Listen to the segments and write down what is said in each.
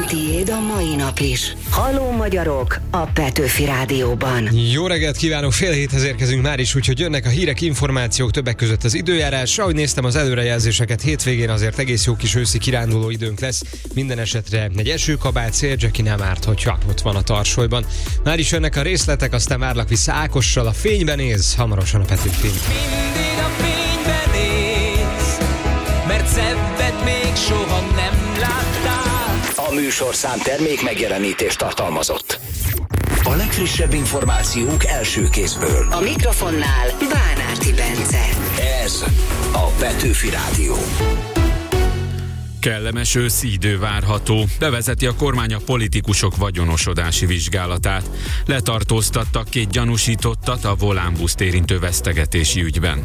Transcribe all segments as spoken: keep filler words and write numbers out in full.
Tiéd a mai nap is. Halló magyarok a Petőfi Rádióban. Jó reggelt kívánok, fél héthez érkezünk már is, úgyhogy jönnek a hírek, információk, többek között az időjárás. Ahogy néztem az előrejelzéseket, hétvégén azért egész jó kis őszi kiránduló időnk lesz. Minden esetre egy esőkabát, széldzseki nem árt, hogyha ott van a tarsolyban. Már is jönnek a részletek, aztán várlak vissza Ákossal, a Fényben néz, hamarosan a Petőfi. Mindig a fényben néz, mert szebbet még soha nem láttál. A műsorszám termék megjelenítést tartalmazott. A legfrissebb információk első kézből. A mikrofonnál Bánárti Bence. Ez a Petőfi Rádió. Kellemes őszi idő várható. Bevezeti a kormány a politikusok vagyonosodási vizsgálatát. Letartóztattak két gyanúsítottat a volánbuszt érintő vesztegetési ügyben.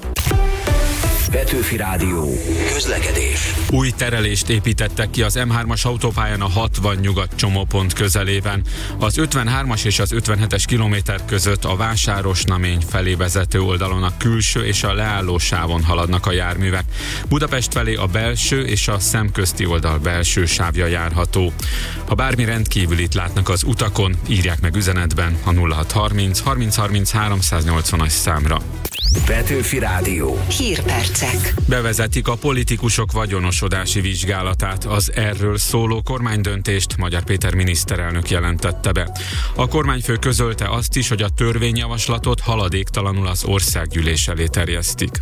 Petőfi Rádió. Közlekedés. Új terelést építettek ki az M hármas autópályán a hatvan nyugat csomópont közelében. Az ötvenhármas és az ötvenhetes kilométer között a Vásáros-Namény felé vezető oldalon a külső és a leálló sávon haladnak a járművek. Budapest felé a belső és a szemközti oldal belső sávja járható. Ha bármi rendkívülit látnak az utakon, írják meg üzenetben a nulla hat harminc harminc harminc háromszáznyolcvanas számra. Petőfi Rádió. Hírpercek. Bevezetik a politikusok vagyonosodási vizsgálatát. Az erről szóló kormánydöntést Magyar Péter miniszterelnök jelentette be. A kormányfő közölte azt is, hogy a törvényjavaslatot haladéktalanul az országgyűlés elé terjesztik.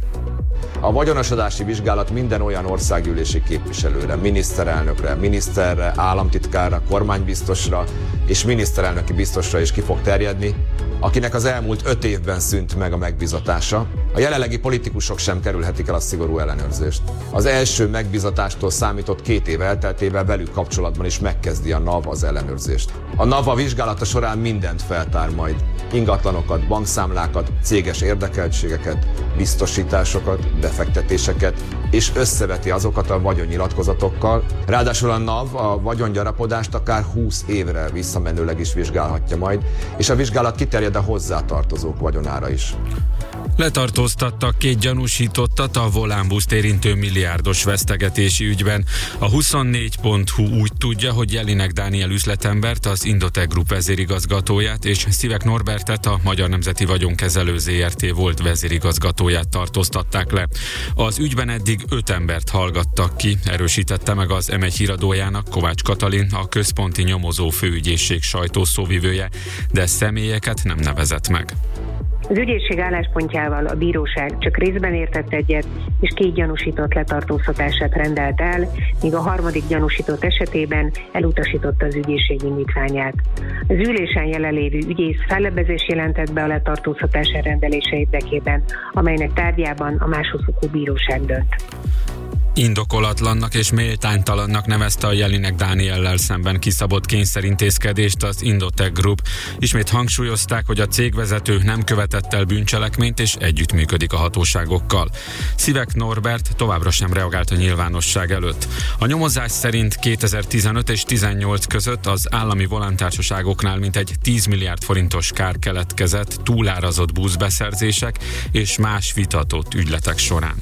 A vagyonosodási vizsgálat minden olyan országgyűlési képviselőre, miniszterelnökre, miniszterre, államtitkárra, kormánybiztosra és miniszterelnöki biztosra is ki fog terjedni, akinek az elmúlt öt évben szűnt meg a megbizatása. A jelenlegi politikusok sem kerülhetik el a szigorú ellenőrzést. Az első megbizatástól számított két év elteltével velük kapcsolatban is megkezdi a NAV az ellenőrzést. A NAV a vizsgálata során mindent feltár majd. Ingatlanokat, bankszámlákat, céges érdekeltségeket, biztosításokat, befektetéseket, és összeveti azokat a vagyonnyilatkozatokkal. Ráadásul a NAV a vagyongyarapodást akár húsz évre visszamenőleg is vizsgálhatja majd, és a vizsgálat kiterjed a hozzátartozók vagyonára is. Letartóztattak két gyanúsítottat a volánbuszt érintő milliárdos vesztegetési ügyben. A huszonnégy pont hu úgy tudja, hogy Jelinek Dániel üzletembert, az Indotech Group vezérigazgatóját és Szivek Norbertet, a Magyar Nemzeti Vagyonkezelő zé er té volt vezérigazgatóját tartóztatták le. Az ügyben eddig öt embert hallgattak ki, erősítette meg az em egy híradójának Kovács Katalin, a központi nyomozó főügyészség sajtószóvivője, de személyeket nem nevezett meg. Az ügyészség álláspontjával a bíróság csak részben értett egyet, és két gyanúsított letartóztatását rendelt el, míg a harmadik gyanúsított esetében elutasította az ügyészség indítványát. Az ülésen jelenlévő ügyész fellebbezést jelentett be a letartóztatás elrendelése érdekében, amelynek tárgyában a másodfokú bíróság dönt. Indokolatlannak és méltánytalannak nevezte a Jelinek Dániellel szemben kiszabott kényszerintézkedést az Indotech Group. Ismét hangsúlyozták, hogy a cégvezető nem követett el bűncselekményt és együttműködik a hatóságokkal. Szivek Norbert továbbra sem reagált a nyilvánosság előtt. A nyomozás szerint kétezer-tizenöt és tizennyolc között az állami volántársaságoknál mintegy tíz milliárd forintos kár keletkezett túlárazott buszbeszerzések és más vitatott ügyletek során.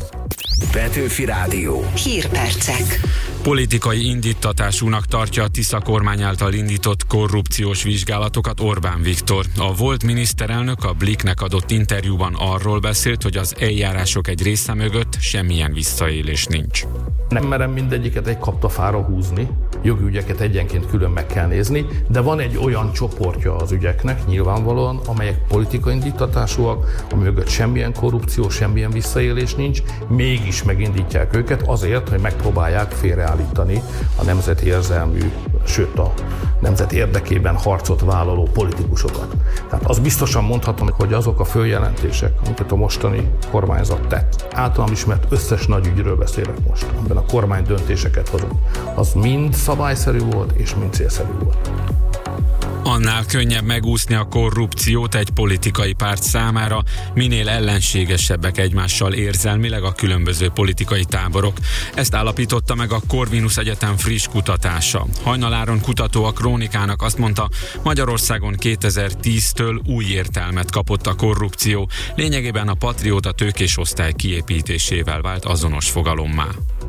Petőfi Rádió. Hírpercek. Politikai indítatásúnak tartja a Tisza kormány által indított korrupciós vizsgálatokat Orbán Viktor. A volt miniszterelnök a Bliknek adott interjúban arról beszélt, hogy az eljárások egy része mögött semmilyen visszaélés nincs. Nem merem mindegyiket egy kaptafára húzni, jogi ügyeket egyenként külön meg kell nézni, de van egy olyan csoportja az ügyeknek nyilvánvalóan, amelyek politikai indítatásúak, ami mögött semmilyen korrupció, semmilyen visszaélés nincs, mégis megindítják őket azért, hogy megpróbálják félreállítani a nemzeti érzelmű, sőt a nemzet érdekében harcot vállaló politikusokat. Tehát azt biztosan mondhatom, hogy azok a följelentések, amiket a mostani kormányzat tett, általam ismert összes nagy ügyről beszélek most, amiben a kormány döntéseket hozott, az mind szabályszerű volt és mind célszerű volt. Annál könnyebb megúszni a korrupciót egy politikai párt számára, minél ellenségesebbek egymással érzelmileg a különböző politikai táborok. Ezt állapította meg a Corvinus Egyetem friss kutatása. Hajnal Áron kutató a Krónikának azt mondta, Magyarországon kétezer-tíztől új értelmet kapott a korrupció. Lényegében a patrióta tőkés osztály kiépítésével vált azonos fogalommá.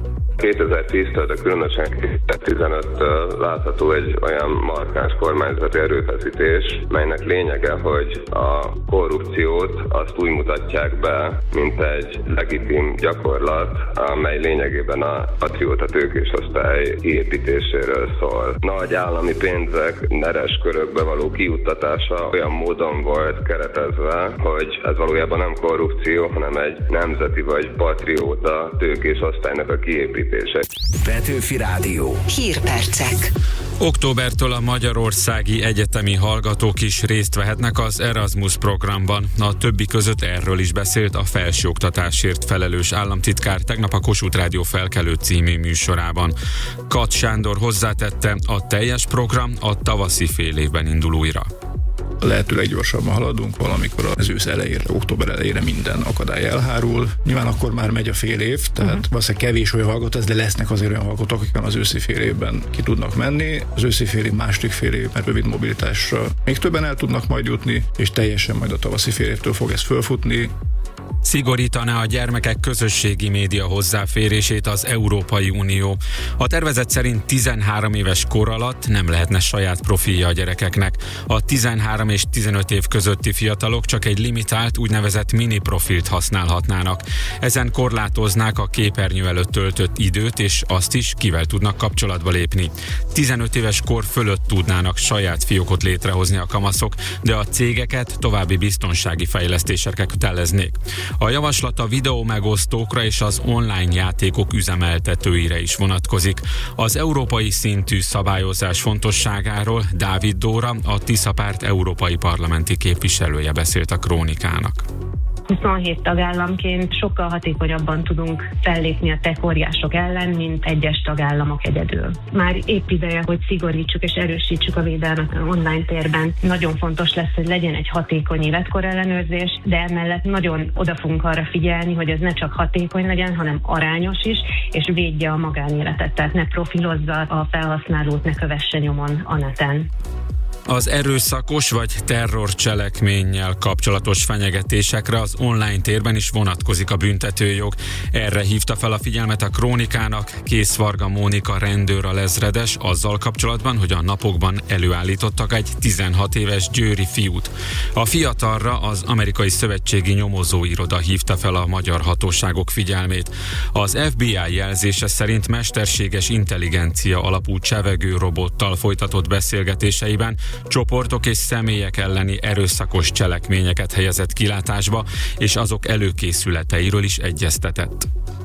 kétezer-tíztől, de különösen kétezer-tizenöttől látható egy olyan markáns kormányzati erőfeszítés, melynek lényege, hogy a korrupciót azt úgy mutatják be, mint egy legitim gyakorlat, amely lényegében a patrióta tőkés osztály kiépítéséről szól. Nagy állami pénzek neres körökbe való kiuttatása olyan módon volt keretezve, hogy ez valójában nem korrupció, hanem egy nemzeti vagy patrióta tőkés osztálynak a kiépítése. Petőfi Rádió. Hírpercek. Októbertől a magyarországi egyetemi hallgatók is részt vehetnek az Erasmus programban. A többi között erről is beszélt a felsőoktatásért felelős államtitkár tegnap a Kossuth Rádió Felkelő című műsorában. Kath Sándor hozzátette, a teljes program a tavaszi fél évben indul újra. Lehetőleg gyorsabban haladunk, valamikor az ősz elejére, október elejére minden akadály elhárul. Nyilván akkor már megy a fél év, tehát uh-huh. valószínűleg kevés olyan hallgató, de lesznek azért olyan hallgatók, akik az őszi fél évben ki tudnak menni. Az őszi fél év, második fél év, mert rövid mobilitásra még többen el tudnak majd jutni, és teljesen majd a tavaszi fél évtől fog ez fölfutni. Szigorítaná a gyermekek közösségi média hozzáférését az Európai Unió. A tervezet szerint tizenhárom éves kor alatt nem lehetne saját profilja a gyerekeknek. A tizenhárom és tizenöt év közötti fiatalok csak egy limitált, úgynevezett mini profilt használhatnának. Ezen korlátoznák a képernyő előtt töltött időt, és azt is, kivel tudnak kapcsolatba lépni. tizenöt éves kor fölött tudnának saját fiókot létrehozni a kamaszok, de a cégeket további biztonsági fejlesztésekkel köteleznék. A javaslat a videó megosztókra és az online játékok üzemeltetőire is vonatkozik. Az európai szintű szabályozás fontosságáról Dávid Dóra, a Tisza Párt európai parlamenti képviselője beszélt a Krónikának. huszonhét tagállamként sokkal hatékonyabban tudunk fellépni a tech óriások ellen, mint egyes tagállamok egyedül. Már épp ideje, hogy szigorítsuk és erősítsük a védelmet online térben. Nagyon fontos lesz, hogy legyen egy hatékony életkorellenőrzés, de emellett nagyon oda fogunk arra figyelni, hogy ez ne csak hatékony legyen, hanem arányos is, és védje a magánéletet, tehát ne profilozza a felhasználót, ne kövesse nyomon a neten. Az erőszakos vagy terrorcselekménnyel kapcsolatos fenyegetésekre az online térben is vonatkozik a büntetőjog. Erre hívta fel a figyelmet a Krónikának Kész Varga Mónika rendőralezredes azzal kapcsolatban, hogy a napokban előállítottak egy tizenhat éves győri fiút. A fiatalra az amerikai szövetségi nyomozóiroda hívta fel a magyar hatóságok figyelmét. Az ef bé i jelzése szerint mesterséges intelligencia alapú csevegő robottal folytatott beszélgetéseiben csoportok és személyek elleni erőszakos cselekményeket helyezett kilátásba, és azok előkészületeiről is egyeztetett.